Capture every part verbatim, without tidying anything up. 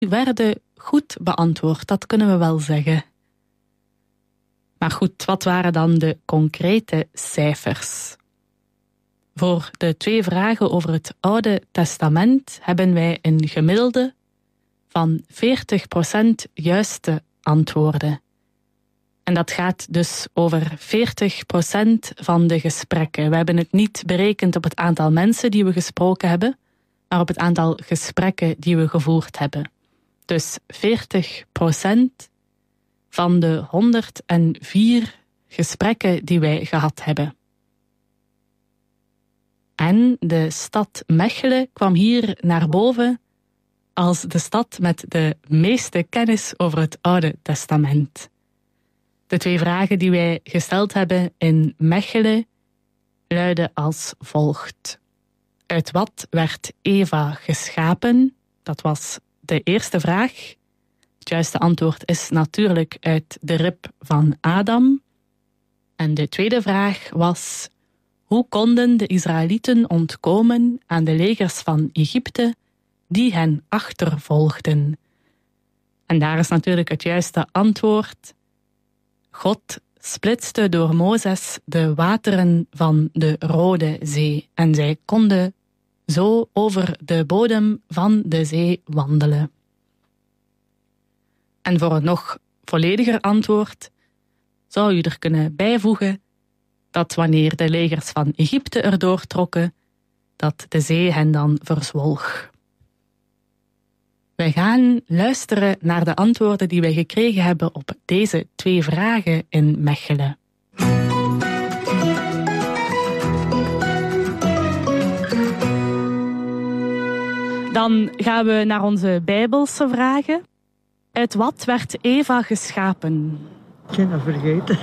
werden goed beantwoord, dat kunnen we wel zeggen. Maar goed, wat waren dan de concrete cijfers? Voor de twee vragen over het Oude Testament hebben wij een gemiddelde van veertig procent juiste antwoorden. En dat gaat dus over veertig procent van de gesprekken. We hebben het niet berekend op het aantal mensen die we gesproken hebben, maar op het aantal gesprekken die we gevoerd hebben. Dus veertig procent van de honderdvier gesprekken die wij gehad hebben. En de stad Mechelen kwam hier naar boven als de stad met de meeste kennis over het Oude Testament. De twee vragen die wij gesteld hebben in Mechelen luiden als volgt. Uit wat werd Eva geschapen? Dat was de eerste vraag. Het juiste antwoord is natuurlijk uit de rib van Adam. En de tweede vraag was: hoe konden de Israëlieten ontkomen aan de legers van Egypte die hen achtervolgden? En daar is natuurlijk het juiste antwoord. God splitste door Mozes de wateren van de Rode Zee en zij konden zo over de bodem van de zee wandelen. En voor een nog vollediger antwoord zou u er kunnen bijvoegen dat wanneer de legers van Egypte erdoor trokken, dat de zee hen dan verzwolg. Wij gaan luisteren naar de antwoorden die wij gekregen hebben op deze twee vragen in Mechelen. Dan gaan we naar onze Bijbelse vragen. Uit wat werd Eva geschapen? Ik heb het vergeten.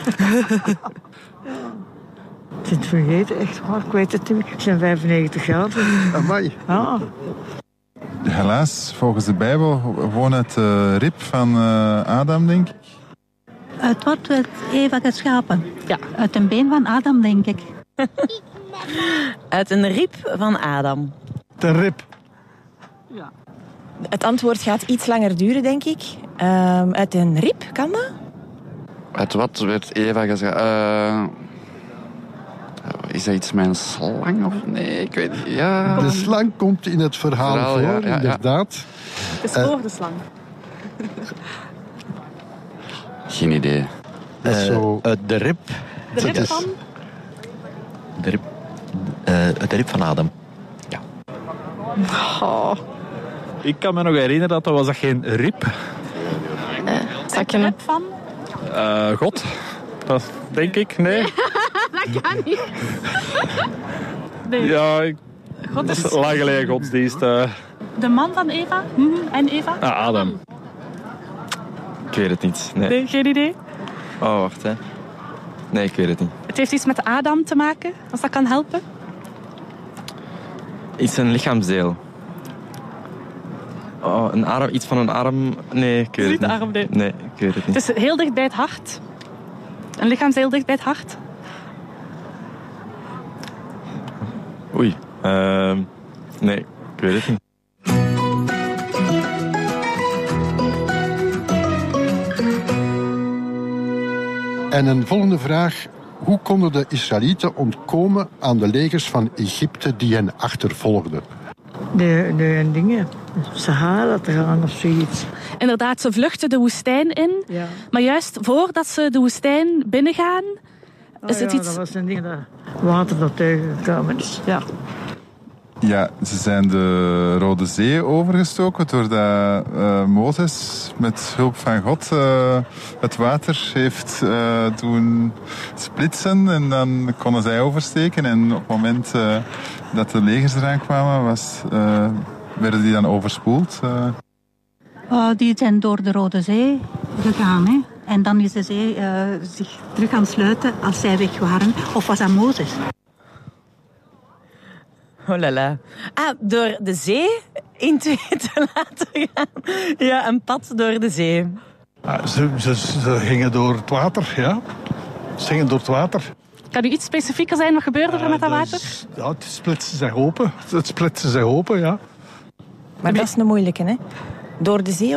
Ik heb het vergeten, echt waar. Ik weet het niet. Ik ben vijfennegentig jaar. Amai. Ja. Helaas, volgens de Bijbel gewoon het uh, rib van uh, Adam, denk ik. Uit wat werd Eva geschapen? Ja. Uit een been van Adam, denk ik. Uit een rib van Adam. De rib. Ja. Het antwoord gaat iets langer duren, denk ik. Um, uit een rib, kan dat? Uit wat werd Eva geschapen? Uh, is dat iets met een slang of nee? Ik weet niet. Ja. De slang komt in het verhaal, verhaal voor, ja, ja, inderdaad. Het is voor de slang. Geen idee. Uh, zo... Uit de rib. De rib van? De rib, uh, uit de rib van Adam. Ja. Oh. Ik kan me nog herinneren dat dat was dat geen rib. Uh, Zak je rib van? Uh, God. Dat denk ik, nee. Dat kan niet. Nee. Ja, ik... God is... lang geleden godsdienst. Uh... De man van Eva? Mm-hmm. En Eva? Ah, Adam. Ik weet het niet. Nee. Nee, geen idee? Oh, wacht hè. Nee, ik weet het niet. Het heeft iets met Adam te maken, als dat kan helpen. Iets een lichaamsdeel. Oh, een arm, iets van een arm. Nee, ik weet het niet. Niet de arm, nee. Nee, ik weet het niet. Het is heel dicht bij het hart. Een lichaamsdeel dicht bij het hart. Oei. Uh, nee, ik weet het niet. En een volgende vraag. Hoe konden de Israëlieten ontkomen aan de legers van Egypte die hen achtervolgden? De, de dingen, Sahara te gaan of zoiets. Inderdaad, ze vluchten de woestijn in. Ja. Maar juist voordat ze de woestijn binnengaan, oh, is het ja, iets... dat was een ding dat water dat tegengekomen is. Ja. Ja, ze zijn de Rode Zee overgestoken doordat uh, Mozes met hulp van God uh, het water heeft uh, doen splitsen en dan konden zij oversteken en op het moment uh, dat de legers eraan kwamen was, uh, werden die dan overspoeld. Uh. Uh, die zijn door de Rode Zee gegaan, hè. En dan is de zee uh, zich terug gaan sluiten als zij weg waren. Of was dat Mozes? Oh la la. Ah, door de zee in twee te laten gaan. Ja, een pad door de zee. Ah, ze, ze, ze gingen door het water, ja. Ze gingen door het water. Kan u iets specifieker zijn? Wat gebeurde er uh, met dat water? Dus, ja, het splitste zich open. Het splitste zich open, ja. Maar dat is een moeilijke, hè? Door de zee